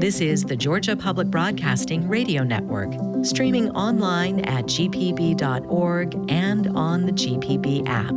This is the Georgia Public Broadcasting Radio Network, streaming online at gpb.org and on the GPB app.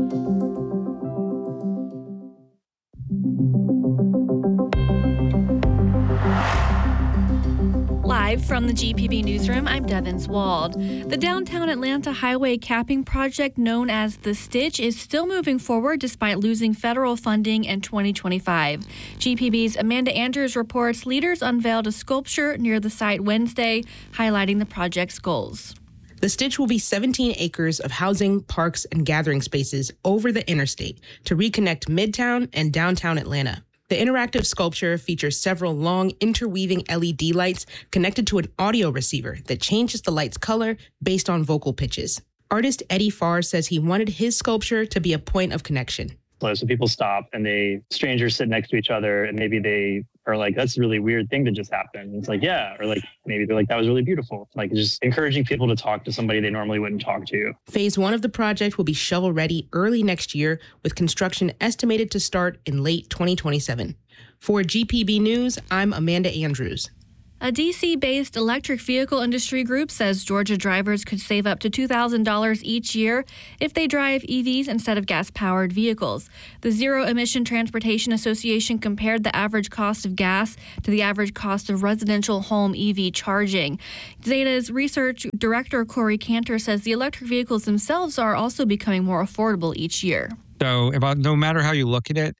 Live from the GPB Newsroom, I'm Devin Wald. The downtown Atlanta highway capping project known as The Stitch is still moving forward despite losing federal funding in 2025. GPB's Amanda Andrews reports leaders unveiled a sculpture near the site Wednesday, highlighting the project's goals. The Stitch will be 17 acres of housing, parks, and gathering spaces over the interstate to reconnect Midtown and downtown Atlanta. The interactive sculpture features several long interweaving LED lights connected to an audio receiver that changes the light's color based on vocal pitches. Artist Eddie Farr says he wanted his sculpture to be a point of connection. So people stop and strangers sit next to each other and maybe they are like, that's a really weird thing that just happened. It's like, yeah. Or like, maybe they're like, that was really beautiful. Like just encouraging people to talk to somebody they normally wouldn't talk to. Phase 1 of the project will be shovel ready early next year with construction estimated to start in late 2027. For GPB News, I'm Amanda Andrews. A D.C.-based electric vehicle industry group says Georgia drivers could save up to $2,000 each year if they drive EVs instead of gas-powered vehicles. The Zero Emission Transportation Association compared the average cost of gas to the average cost of residential home EV charging. Zeta's research director Corey Cantor says the electric vehicles themselves are also becoming more affordable each year. So no matter how you look at it,